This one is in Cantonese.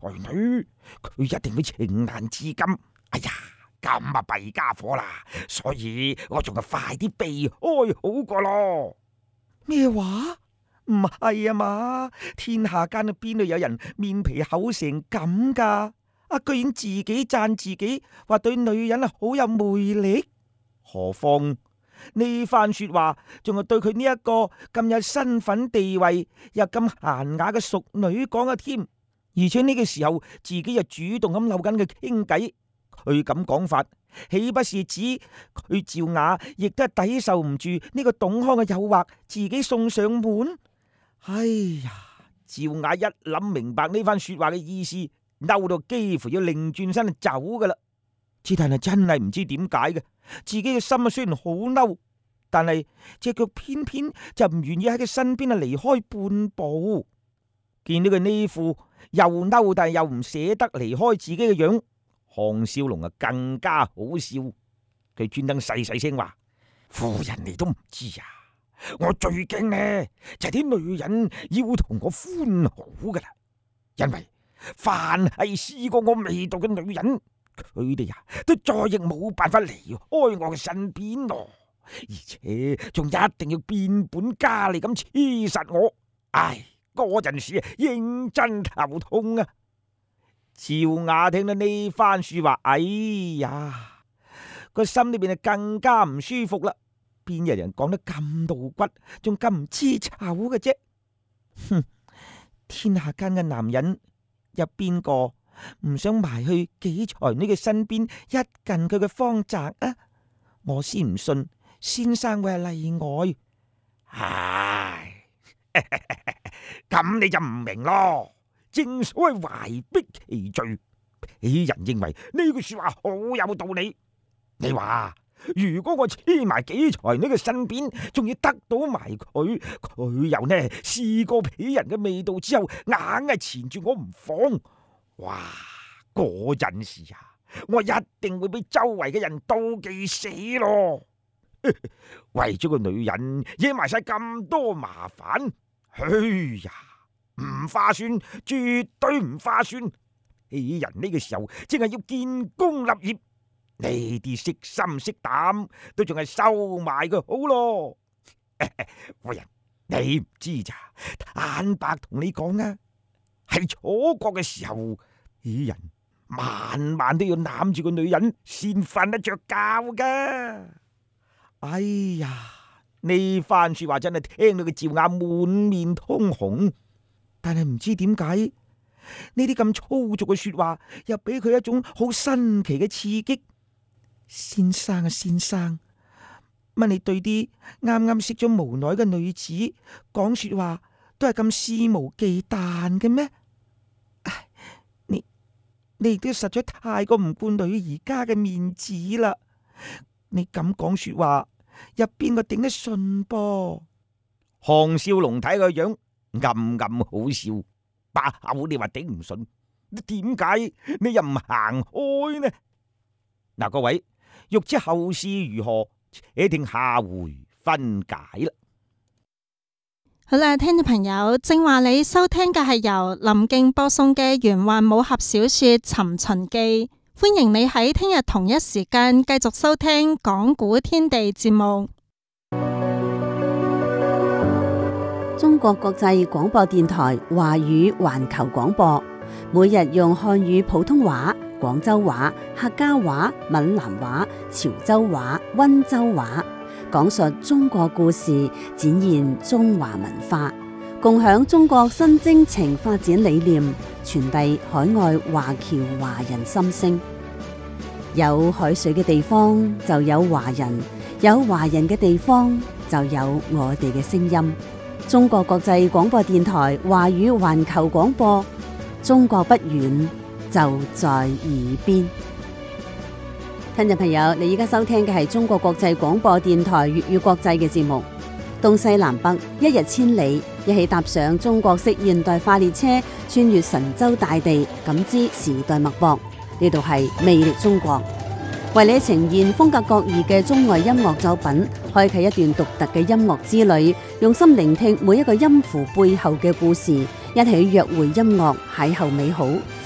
女，佢一定會情難自禁。哎呀，咁啊弊家伙啦，所以我仲係快啲避開好過咯。 咩話？唔係啊嘛，天下間邊度有人面皮厚成咁噶？居然自己讚自己，話對女人好有魅力。何況呢番說話，仲係對佢呢一個咁有身份地位又咁嫻雅嘅淑女講嘅添。而且呢個時候自己又主動咁扭緊佢傾偈，佢咁講法，豈不是指佢趙雅亦都係抵受唔住呢個董康嘅誘惑，自己送上門？哎呀，趙雅一諗明白呢番說話嘅意思，嬲到幾乎要擰轉身走噶啦。只但係真係唔知點解嘅，自己嘅心雖然好嬲，但係隻腳偏偏就唔願意喺佢身邊離開半步。見到佢呢副又嬲但係又唔捨得離開自己嘅樣，項少龍更加好笑。佢專登細細聲話：夫人你都唔知啊！我最驚呢就係啲女人要同我歡好噶啦，因為凡係試過我味道嘅女人，佢哋都再亦冇辦法離開我嘅身邊咯，而且仲一定要變本加厲咁黐實我。唉，嗰陣時認真頭痛啊！趙雅聽到呢番說話，哎呀，個心裏邊就更加唔舒服啦。邊有人講得咁露骨，仲咁唔知醜嘅啫？哼！天下間嘅男人有邊個唔想埋去紀才女嘅身邊，一近佢嘅芳澤啊？我先唔信先生會係例外。 唉，咁你就唔明咯。正所謂懷璧其罪，鄙人認為呢句說話好有道理。你話？如果我黐埋紀才女嘅身邊，仲要得到埋佢，佢又呢試過鄙人嘅味道之後，硬係纏住我唔放，哇！嗰陣時啊，我一定會俾周圍嘅人妒忌死咯。為咗個女人惹埋晒咁多麻煩，哎呀，唔划算，絕對唔划算。鄙人呢個時候淨係要建功立業。呢啲識心識膽都仲係收埋佢好咯。夫人，你唔知咋？坦白同你講啊，係楚國嘅時候，啲人晚晚都要攬住個女人先瞓得着覺噶。 哎呀，呢番說話真係聽到佢趙雅滿面通紅，但係唔知點解呢啲咁粗俗嘅說話，又俾佢一種好新奇嘅刺激。先生啊，先生，乜你對啲啱啱識咗無耐嘅女子講說話都係咁肆無忌憚嘅咩？唉，你亦都實在太過唔顧女兒家嘅面子啦！你咁講說話，入邊個頂得順噃？ 項少龍睇個樣暗暗好笑，把口你話頂唔順，點解你又唔行開呢？嗱，各位。欲知後事如何，且聽下回分解啦。 好啦，聽眾朋友，正話你收聽嘅係由林敬播送嘅玄幻武俠小說《尋秦記》，歡迎你喺聽日同一時間繼續收聽講古天地節目。 中國國際廣播電台華語環球廣播，每日用漢語普通話、廣州話、客家話、閩南話、潮州話、溫州話，講述中國故事，展現中華文化，共享中國新征程發展理念，傳遞海外華僑華人心聲。有海水嘅地方就有華人，有華人嘅地方就有我哋嘅聲音。中國國際廣播電台華語環球廣播，中國不遠，就在耳邊。聽眾朋友，你而家收聽嘅係中國國際廣播電台粵語國際嘅節目。東西南北，一日千里，一起踏上中國式現代化列車，穿越神州大地，感知時代脈搏。呢度係魅力中國，為你呈現風格各異嘅中外音樂作品，開啟一段獨特嘅音樂之旅，用心聆聽每一個音符背後嘅故事，一起約會音樂，邂逅美好。